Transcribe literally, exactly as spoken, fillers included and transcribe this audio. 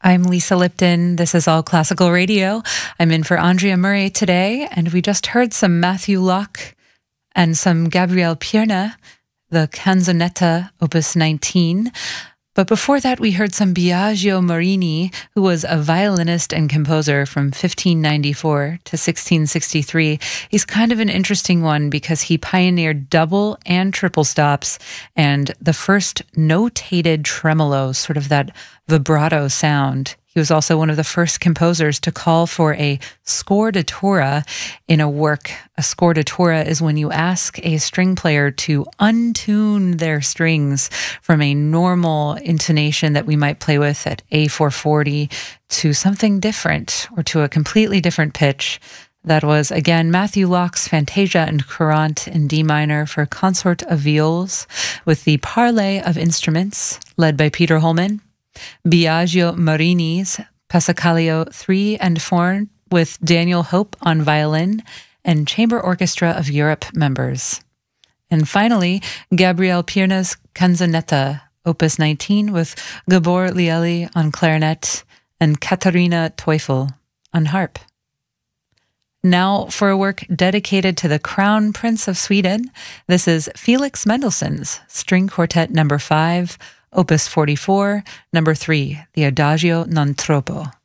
I'm Lisa Lipton. This is All Classical Radio. I'm in for Andrea Murray today, and we just heard some Matthew Locke and some Gabriel Pierne, the Canzonetta, Opus nineteen. But before that, we heard some Biagio Morini, who was a violinist and composer from fifteen ninety-four to sixteen sixty-three. He's kind of an interesting one because he pioneered double and triple stops and the first notated tremolo, sort of that vibrato sound. He was also one of the first composers to call for a scordatura in a work. A scordatura is when you ask a string player to untune their strings from a normal intonation that we might play with at A four forty to something different or to a completely different pitch. That was, again, Matthew Locke's Fantasia and Courante in D minor for Consort of Viols with the Parley of Instruments led by Peter Holman. Biagio Morini's Passacaglia three and four with Daniel Hope on violin and Chamber Orchestra of Europe members. And finally, Gabriel Pierne's Canzonetta, Opus nineteen with Gabor Lieli on clarinet and Katharina Teufel on harp. Now for a work dedicated to the Crown Prince of Sweden. This is Felix Mendelssohn's String Quartet number five, Opus forty-four, number three, the Adagio non troppo.